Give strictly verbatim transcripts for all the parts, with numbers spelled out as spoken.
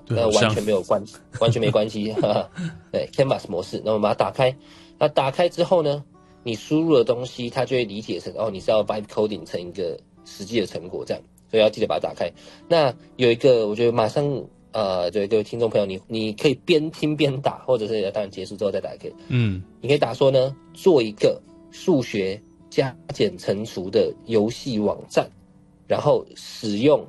那完全没有关，完全没关系。对 ，Canvas 模式，那我们把它打开。那打开之后呢，你输入的东西，它就会理解成哦，你是要 vibe coding 成一个实际的成果这样，所以要记得把它打开。那有一个，我觉得马上。呃，对各位听众朋友，你你可以边听边打，或者是当然结束之后再打也可以。嗯，你可以打说呢，做一个数学加减乘除的游戏网站，然后使用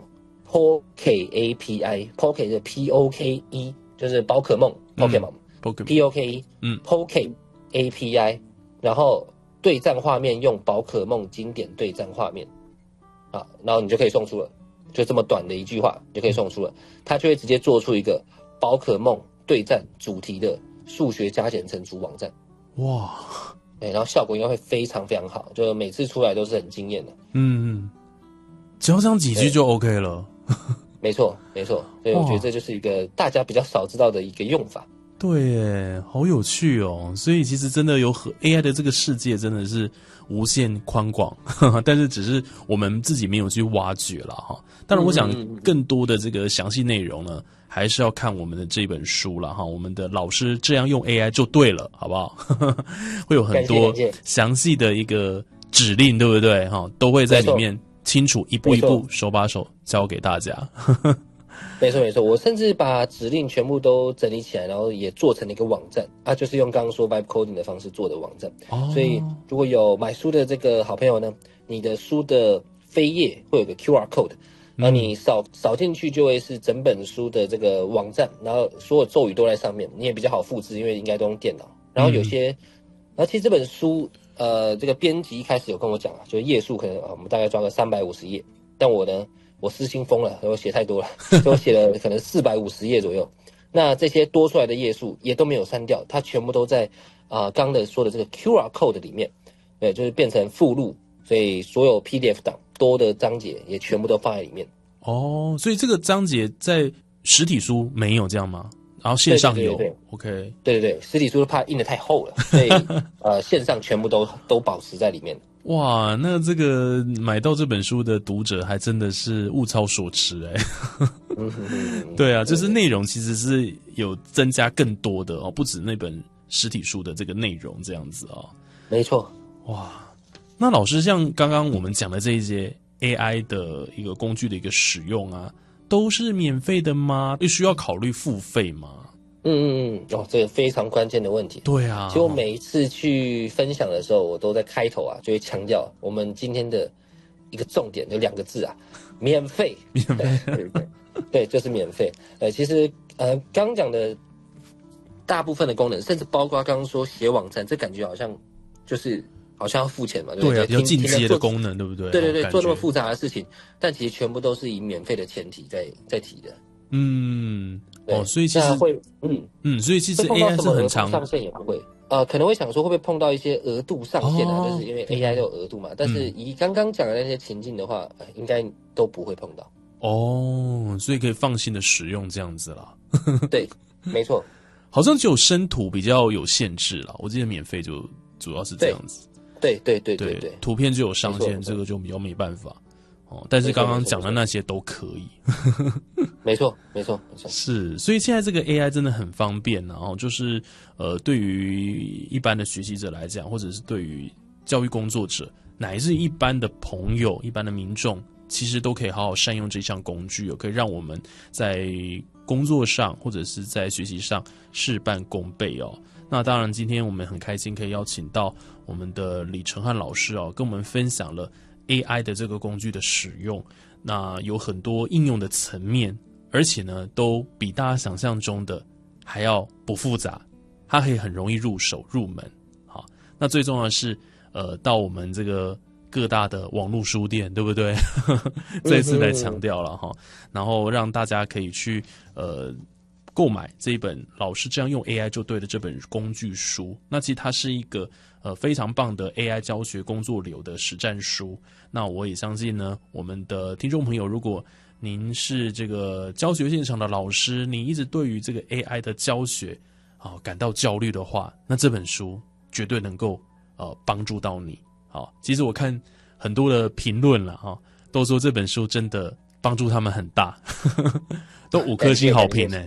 Poke A P I，Poke 是 P O K E， 就是宝可梦 Pokemon，P O K E， 嗯 ，Poke A P I， 然后对战画面用宝可梦经典对战画面，啊，然后你就可以送出了。就这么短的一句话就可以送出了，它就会直接做出一个宝可梦对战主题的数学加减乘除网站。哇，对，然后效果应该会非常非常好，就每次出来都是很惊艳的。嗯， 只要这样几句就 OK 了。 没错，没错，所以我觉得这就是一个大家比较少知道的一个用法。 对耶，好有趣哦！所以其实真的有很 A I 的这个世界真的是无限宽广，呵呵，但是只是我们自己没有去挖掘了哈。当然，我想更多的这个详细内容呢，还是要看我们的这本书了哈。我们的老师这样用 A I 就对了，好不好？会有很多详细的一个指令，对不对？哈，都会在里面清楚一步一步手把手教给大家。 没错没错，我甚至把指令全部都整理起来，然后也做成了一个网站啊，就是用刚刚说 vibe coding 的方式做的网站。哦，所以如果有买书的这个好朋友呢，你的书的扉页会有个 Q R code， 然后你扫扫进去就会是整本书的这个网站，然后所有咒语都在上面，你也比较好复制，因为应该都用电脑。然后有些，然后其实这本书呃，这个编辑一开始有跟我讲啊，就是页数可能啊，我们大概抓个三百五十页，但我呢。我失心疯了，我写太多了，所以我写了可能四百五十页左右。那这些多出来的页数也都没有删掉，它全部都在啊刚的说的这个 Q R code 里面，对，就是变成附录，所以所有 P D F 档多的章节也全部都放在里面。 哦，所以这个章节在实体书没有这样吗？然后线上有，对对对对 ，OK， 对对对，实体书怕印得太厚了，所以呃线上全部都都保持在里面。 哇，那这个买到这本书的读者还真的是物超所值哎、欸。对啊，就是内容其实是有增加更多的哦，不止那本实体书的这个内容这样子哦。 没错。 哇，那老师像刚刚我们讲的这一些 A I 的一个工具的一个使用啊，都是免费的吗？又需要考虑付费吗？ 嗯嗯嗯，哦，这个非常关键的问题。 对啊， 其实我每一次去分享的时候，我都在开头啊，就会强调我们今天的一个重点，有两个字啊，免费。 免费， 对对对，对，就是免费。呃，其实呃，刚讲的大部分的功能，甚至包括刚刚说写网站，这感觉好像就是好像要付钱嘛，对不对？ 对啊，比较进阶的功能，对不对？ 对对对，做那么复杂的事情，但其实全部都是以免费的前提在在提的。 嗯。哦，所以其实会，嗯嗯，所以其实 A I 是很长上限也不会，呃，可能会想说会不会碰到一些额度上限啊？哦、就是因为 A I 都有额度嘛。但是以刚刚讲的那些情境的话，呃、应该都不会碰到。 哦，所以可以放心的使用这样子啦。 对，没错。 好像只有生图比较有限制啦，我记得免费就主要是这样子。 对对对对 对, 对， 图片就有上限，这个就比较没办法。哦，但是刚刚讲的那些都可以， 没错，没错，没错， 是，所以现在这个 A I 真的很方便，然后就是呃，对于一般的学习者来讲，或者是对于教育工作者，乃至一般的朋友、一般的民众，其实都可以好好善用这项工具，可以让我们在工作上或者是在学习上事半功倍哦。那当然，今天我们很开心可以邀请到我们的李承翰老师哦，跟我们分享了A I 的这个工具的使用，那有很多应用的层面，而且呢，都比大家想象中的还要不复杂，它可以很容易入手入门。好，那最重要的是，呃，到我们这个各大的网络书店，对不对？这次来强调了哈，然后让大家可以去呃购买这一本老师这样用 A I 就对的这本工具书。那其实它是一个呃非常棒的 A I 教学工作流的实战书。那我也相信呢，我们的听众朋友，如果您是这个教学现场的老师，你一直对于这个 A I 的教学啊、呃、感到焦虑的话，那这本书绝对能够呃帮助到你。好，其实我看很多的评论了哈，都说这本书真的帮助他们很大，都五颗星好评呢。